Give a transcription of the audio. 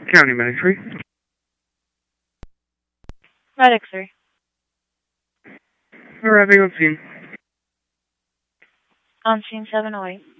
County Medic 3. Medic 3. Arriving on scene. On scene 708.